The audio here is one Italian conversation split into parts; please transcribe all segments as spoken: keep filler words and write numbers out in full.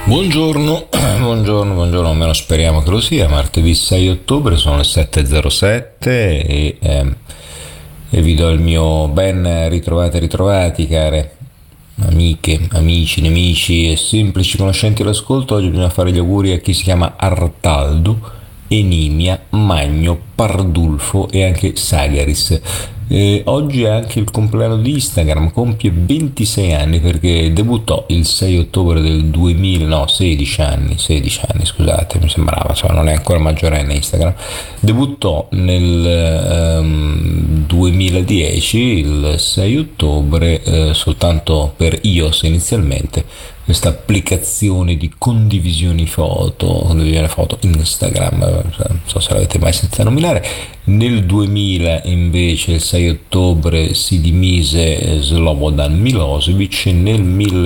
Buongiorno, buongiorno, buongiorno, almeno speriamo che lo sia. Martedì sei ottobre, sono le sette e zero sette e, ehm, e vi do il mio ben ritrovate ritrovati, care amiche, amici, nemici e semplici conoscenti all'ascolto. Oggi bisogna fare gli auguri a chi si chiama Artaldo, Enimia, Magno, Pardulfo e anche Sagaris. Eh, oggi è anche il compleanno di Instagram, compie ventisei anni perché debuttò il sei ottobre del duemila, no, sedici anni, sedici anni, scusate, mi sembrava, cioè non è ancora maggiorenne Instagram. Debuttò nel ehm, duemiladieci, il sei ottobre, eh, soltanto per iOS inizialmente, questa applicazione di condivisione foto, condivisione foto Instagram, non so se l'avete mai sentita nominare. Nel duemila invece il sei ottobre si dimise Slobodan Milosevic, nel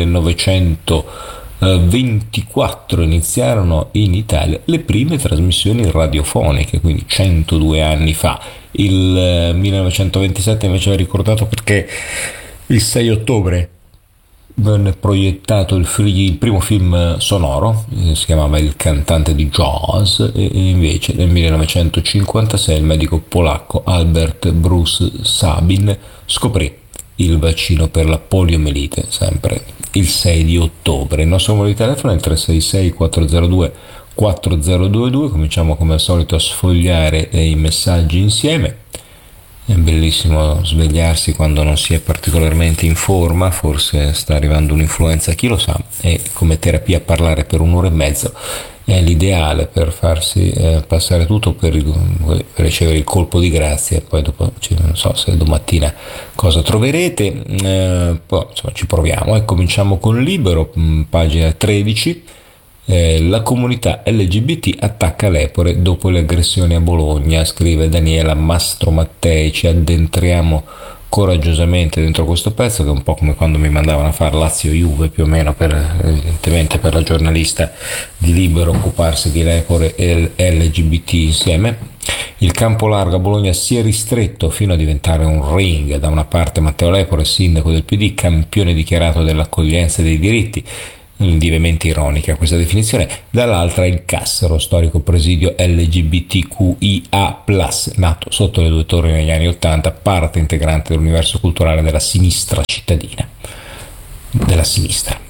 millenovecentoventiquattro iniziarono in Italia le prime trasmissioni radiofoniche, quindi centodue anni fa. Il millenovecentoventisette invece è ricordato perché il sei ottobre venne proiettato il, free, il primo film sonoro, eh, si chiamava Il cantante di jazz, e, e invece nel millenovecentocinquantasei il medico polacco Albert Bruce Sabin scoprì il vaccino per la poliomielite, sempre il sei di ottobre. Il nostro numero di telefono è il tre sei sei quattro zero due quattro zero due due. Cominciamo come al solito a sfogliare eh, i messaggi insieme. È bellissimo svegliarsi quando non si è particolarmente in forma, forse sta arrivando un'influenza, chi lo sa, e come terapia parlare per un'ora e mezzo è l'ideale per farsi eh, passare tutto, per, il, per ricevere il colpo di grazia, e poi dopo non so se domattina cosa troverete, eh, poi insomma ci proviamo e cominciamo con Libero, pagina tredici. Eh, la comunità L G B T attacca l'Epore dopo le aggressioni a Bologna, scrive Daniela Mastro Mattei. Ci addentriamo coraggiosamente dentro questo pezzo, che è un po' come quando mi mandavano a fare Lazio-Juve, più o meno, per, evidentemente per la giornalista di Libero occuparsi di l'Epore e L G B T insieme. Il campo largo a Bologna si è ristretto fino a diventare un ring. Da una parte Matteo Lepore, sindaco del P D, campione dichiarato dell'accoglienza e dei diritti, indievemente ironica questa definizione, dall'altra il Cassero, storico presidio L G B T Q I A plus, nato sotto le due torri negli anni ottanta, parte integrante dell'universo culturale della sinistra cittadina, della sinistra.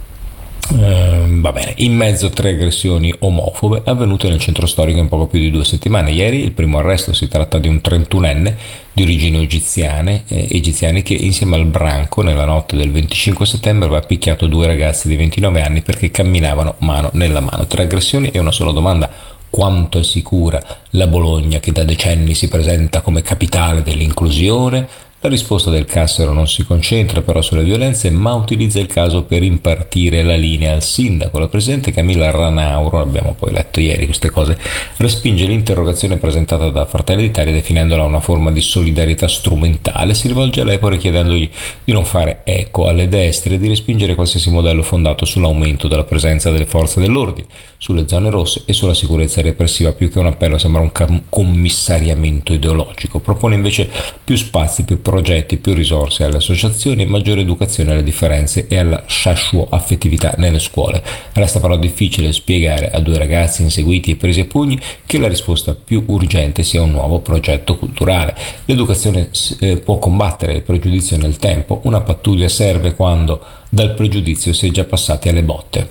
Uh, va bene, in mezzo tre aggressioni omofobe avvenute nel centro storico in poco più di due settimane. Ieri il primo arresto, si tratta di un trentunenne di origini egiziane, eh, egiziane che insieme al branco nella notte del venticinque settembre aveva picchiato due ragazzi di ventinove anni perché camminavano mano nella mano. Tre aggressioni e una sola domanda: quanto è sicura la Bologna, che da decenni si presenta come capitale dell'inclusione? La risposta del Cassero non si concentra però sulle violenze, ma utilizza il caso per impartire la linea al sindaco. La presidente Camilla Ranauro, abbiamo poi letto ieri queste cose, respinge l'interrogazione presentata da Fratelli d'Italia definendola una forma di solidarietà strumentale. Si rivolge a Lepore chiedendogli di non fare eco alle destre e di respingere qualsiasi modello fondato sull'aumento della presenza delle forze dell'ordine, sulle zone rosse e sulla sicurezza repressiva. Più che un appello sembra un commissariamento ideologico. Propone invece più spazi, più progetti, più risorse alle associazioni, maggiore educazione alle differenze e alla sciascio-affettività nelle scuole. Resta però difficile spiegare a due ragazzi inseguiti e presi a pugni che la risposta più urgente sia un nuovo progetto culturale. L'educazione eh, può combattere il pregiudizio nel tempo, una pattuglia serve quando dal pregiudizio si è già passati alle botte.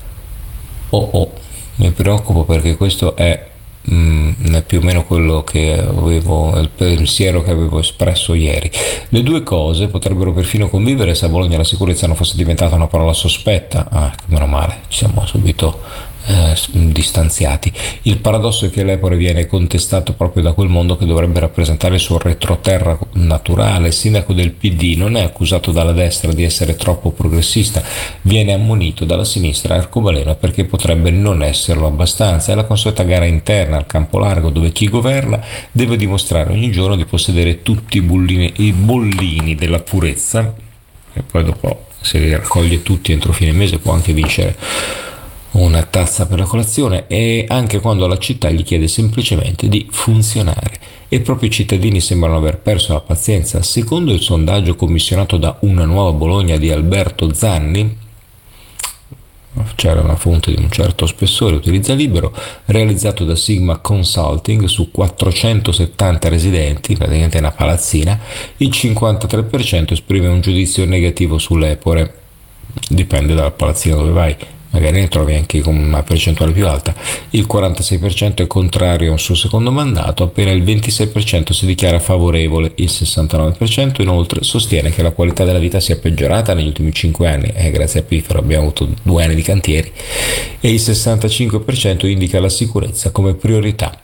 Oh oh, mi preoccupo perché questo è Mm, è più o meno quello che avevo, il pensiero che avevo espresso ieri. Le due cose potrebbero perfino convivere se a Bologna la sicurezza non fosse diventata una parola sospetta. Ah, meno male, ci siamo subito eh, distanziati. Il paradosso è che l'Epore viene contestato proprio da quel mondo che dovrebbe rappresentare il suo retroterra naturale. Il sindaco del P D non è accusato dalla destra di essere troppo progressista, viene ammonito dalla sinistra arcobaleno perché potrebbe non esserlo abbastanza. È la consueta gara interna al campo largo, dove chi governa deve dimostrare ogni giorno di possedere tutti i bollini, i bollini della purezza, e poi dopo, se li raccoglie tutti entro fine mese, può anche vincere una tazza per la colazione, e anche quando la città gli chiede semplicemente di funzionare. E proprio i cittadini sembrano aver perso la pazienza. Secondo il sondaggio commissionato da Una Nuova Bologna di Alberto Zanni, c'era una fonte di un certo spessore, utilizza libero, realizzato da Sigma Consulting su quattrocentosettanta residenti, praticamente una palazzina, il cinquantatré per cento esprime un giudizio negativo sull'Epore, dipende dalla palazzina dove vai, magari ne trovi anche con una percentuale più alta. Il quarantasei per cento è contrario al suo secondo mandato, appena il ventisei per cento si dichiara favorevole, il sessantanove per cento inoltre sostiene che la qualità della vita sia peggiorata negli ultimi cinque anni, e grazie a Pifero abbiamo avuto due anni di cantieri, e il sessantacinque per cento indica la sicurezza come priorità.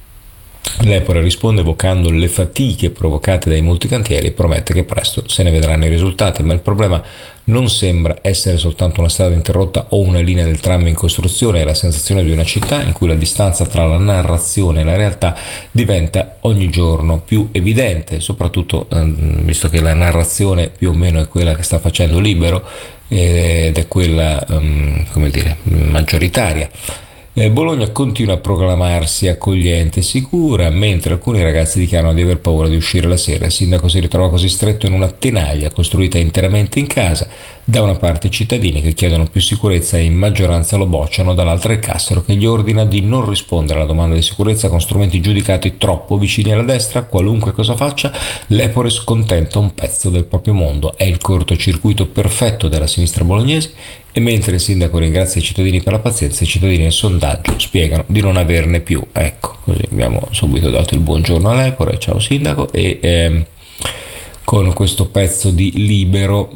L'Epore risponde evocando le fatiche provocate dai molti cantieri e promette che presto se ne vedranno i risultati, ma il problema non sembra essere soltanto una strada interrotta o una linea del tram in costruzione, è la sensazione di una città in cui la distanza tra la narrazione e la realtà diventa ogni giorno più evidente, soprattutto ehm, visto che la narrazione più o meno è quella che sta facendo Libero ed è quella, ehm, come dire, maggioritaria. Bologna continua a proclamarsi accogliente e sicura, mentre alcuni ragazzi dichiarano di aver paura di uscire la sera. Il sindaco si ritrova così stretto in una tenaglia costruita interamente in casa. Da una parte i cittadini che chiedono più sicurezza e in maggioranza lo bocciano, dall'altra il Cassero che gli ordina di non rispondere alla domanda di sicurezza con strumenti giudicati troppo vicini alla destra. Qualunque cosa faccia, l'Epore scontenta un pezzo del proprio mondo. È il cortocircuito perfetto della sinistra bolognese. E mentre il sindaco ringrazia i cittadini per la pazienza, i cittadini nel sondaggio spiegano di non averne più. Ecco, così abbiamo subito dato il buongiorno all'Epore, ciao sindaco, e ehm, con questo pezzo di Libero,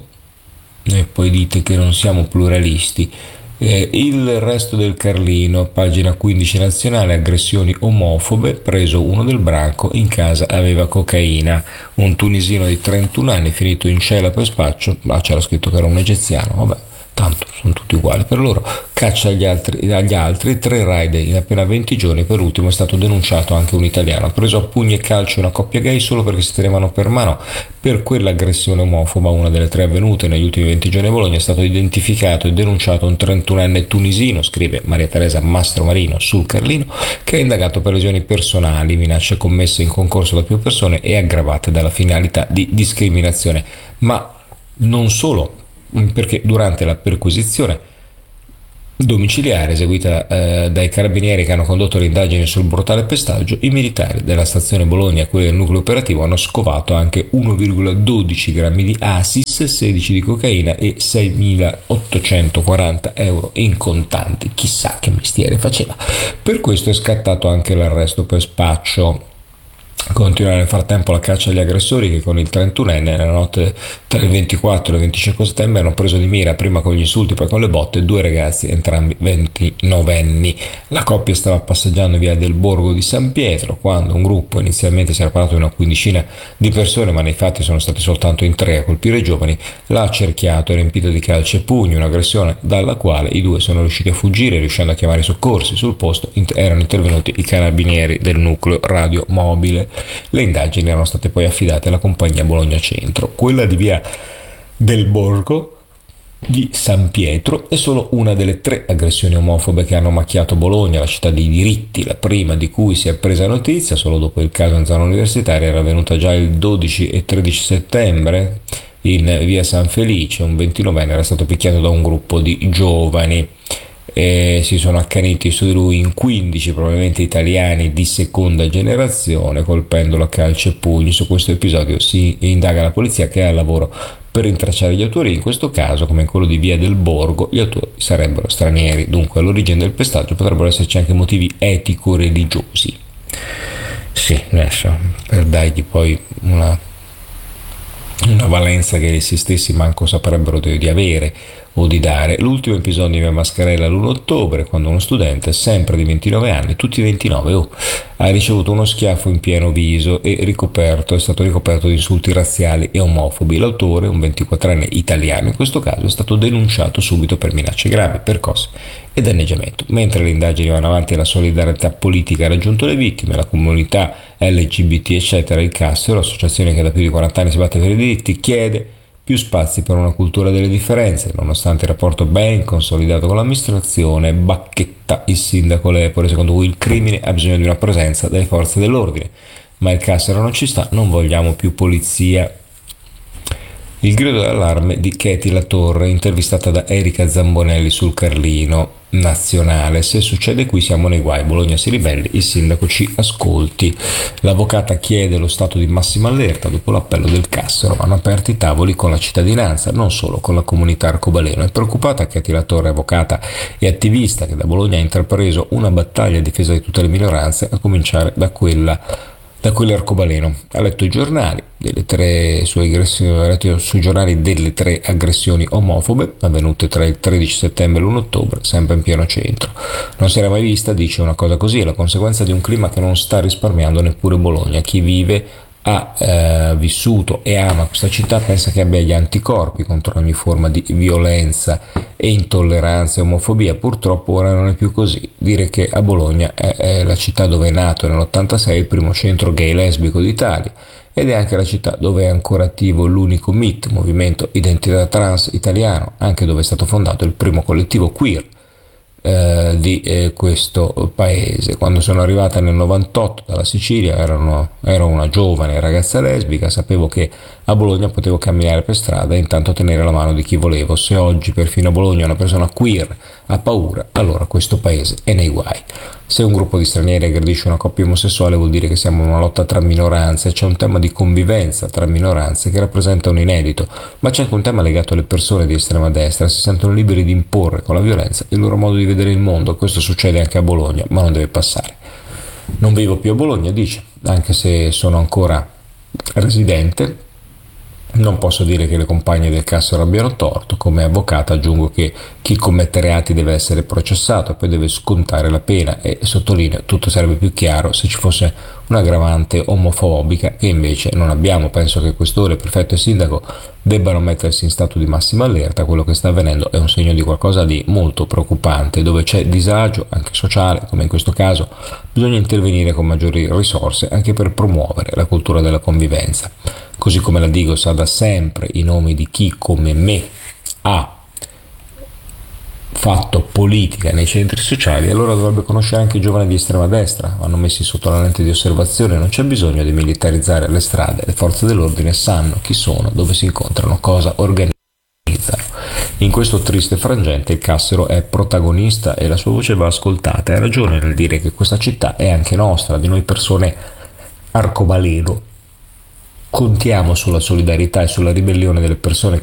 e poi dite che non siamo pluralisti. Eh, il resto del Carlino, pagina quindici nazionale, aggressioni omofobe, preso uno del branco, in casa aveva cocaina, un tunisino di trentuno anni finito in cella per spaccio, ma c'era scritto che era un egiziano, vabbè. Tanto sono tutti uguali per loro, caccia agli altri, agli altri tre raid in appena venti giorni. Per ultimo è stato denunciato anche un italiano, ha preso a pugni e calci una coppia gay solo perché si tenevano per mano. Per quell'aggressione omofoba, una delle tre avvenute negli ultimi venti giorni a Bologna, è stato identificato e denunciato un trentunenne tunisino, scrive Maria Teresa Mastromarino sul Carlino, che è indagato per lesioni personali, minacce commesse in concorso da più persone e aggravate dalla finalità di discriminazione. Ma non solo, perché durante la perquisizione domiciliare eseguita eh, dai carabinieri che hanno condotto le indagini sul brutale pestaggio, i militari della stazione Bologna e quelli del nucleo operativo hanno scovato anche uno virgola dodici grammi di Asis, sedici di cocaina e seimilaottocentoquaranta euro in contanti. Chissà che mestiere faceva. Per questo è scattato anche l'arresto per spaccio. Continua nel frattempo la caccia agli aggressori che con il trentunenne nella notte tra il ventiquattro e il venticinque settembre hanno preso di mira, prima con gli insulti poi con le botte, due ragazzi, entrambi ventinovenni. La coppia stava passeggiando via del Borgo di San Pietro quando un gruppo, inizialmente si era parlato di una quindicina di persone, ma nei fatti sono stati soltanto in tre a colpire i giovani, l'ha accerchiato e riempito di calci e pugni, un'aggressione dalla quale i due sono riusciti a fuggire, riuscendo a chiamare i soccorsi. Sul posto erano intervenuti i carabinieri del nucleo radio mobile. Le indagini erano state poi affidate alla compagnia Bologna Centro. Quella di via del Borgo di San Pietro è solo una delle tre aggressioni omofobe che hanno macchiato Bologna, la città dei diritti. La prima di cui si è presa notizia solo dopo il caso in zona universitaria era avvenuta già il dodici e tredici settembre in via San Felice. Un ventinovenne era stato picchiato da un gruppo di giovani e si sono accaniti su di lui in quindici, probabilmente italiani di seconda generazione, colpendolo a calci e pugni. Su questo episodio si indaga la polizia, che è al lavoro per rintracciare gli autori. In questo caso, come in quello di via del Borgo, gli autori sarebbero stranieri, dunque all'origine del pestaggio potrebbero esserci anche motivi etico-religiosi. Sì, adesso per dargli poi una, una valenza che essi stessi manco saprebbero di, di avere o di dare. L'ultimo episodio di Via Mascarella l'primo ottobre, quando uno studente, sempre di ventinove anni, tutti ventinove, oh, ha ricevuto uno schiaffo in pieno viso e ricoperto, è stato ricoperto di insulti razziali e omofobi. L'autore, un ventiquattrenne italiano in questo caso, è stato denunciato subito per minacce gravi, percosse e danneggiamento. Mentre le indagini vanno avanti e la solidarietà politica ha raggiunto le vittime, la comunità L G B T eccetera, il Cassero, l'associazione che da più di quaranta anni si batte per i diritti, chiede più spazi per una cultura delle differenze. Nonostante il rapporto ben consolidato con l'amministrazione, bacchetta il sindaco Lepore, secondo cui il crimine ha bisogno di una presenza delle forze dell'ordine. Ma il Cassero non ci sta, non vogliamo più polizia. Il grido d'allarme di Katie Latorre, intervistata da Erika Zambonelli sul Carlino nazionale. Se succede qui siamo nei guai, Bologna si ribelli, il sindaco ci ascolti. L'avvocata chiede lo stato di massima allerta dopo l'appello del Cassero. Hanno aperto i tavoli con la cittadinanza, non solo con la comunità arcobaleno. È preoccupata Katie Latorre, avvocata e attivista che da Bologna ha intrapreso una battaglia a difesa di tutte le minoranze, a cominciare da quella da quello arcobaleno. Ha letto i giornali delle tre sue aggressioni, ha letto sui giornali delle tre aggressioni omofobe avvenute tra il tredici settembre e l'primo ottobre, sempre in pieno centro. Non si era mai vista, dice, una cosa così, è la conseguenza di un clima che non sta risparmiando neppure Bologna. Chi vive ha eh, vissuto e ama questa città pensa che abbia gli anticorpi contro ogni forma di violenza e intolleranza e omofobia. Purtroppo ora non è più così. Dire che a Bologna è, è la città dove è nato nell'ottantasei il primo centro gay lesbico d'Italia, ed è anche la città dove è ancora attivo l'unico M I T, Movimento Identità Trans Italiano, anche dove è stato fondato il primo collettivo queer eh, di eh, questo paese. Quando sono arrivata nel novantotto dalla Sicilia erano, ero una giovane ragazza lesbica, sapevo che a Bologna potevo camminare per strada e intanto tenere la mano di chi volevo. Se oggi perfino a Bologna una persona queer ha paura, allora questo paese è nei guai. Se un gruppo di stranieri aggredisce una coppia omosessuale vuol dire che siamo in una lotta tra minoranze, c'è un tema di convivenza tra minoranze che rappresenta un inedito, ma c'è anche un tema legato alle persone di estrema destra, si sentono liberi di imporre con la violenza il loro modo di vedere il mondo. Questo succede anche a Bologna, ma non deve passare. Non vivo più a Bologna, dice, anche se sono ancora residente. Non posso dire che le compagne del Cassero abbiano torto. Come avvocata aggiungo che chi commette reati deve essere processato e poi deve scontare la pena, e sottolineo tutto sarebbe più chiaro se ci fosse un'aggravante omofobica che invece non abbiamo. Penso che questore, prefetto e sindaco debbano mettersi in stato di massima allerta. Quello che sta avvenendo è un segno di qualcosa di molto preoccupante. Dove c'è disagio, anche sociale, come in questo caso, bisogna intervenire con maggiori risorse anche per promuovere la cultura della convivenza. Così come la Digos ha da sempre i nomi di chi come me ha fatto politica nei centri sociali, allora dovrebbe conoscere anche i giovani di estrema destra. Vanno messi sotto la lente di osservazione, non c'è bisogno di militarizzare le strade, le forze dell'ordine sanno chi sono, dove si incontrano, cosa organizzano. In questo triste frangente il Cassero è protagonista e la sua voce va ascoltata. Ha ragione nel dire che questa città è anche nostra, di noi persone arcobaleno. Contiamo sulla solidarietà e sulla ribellione delle persone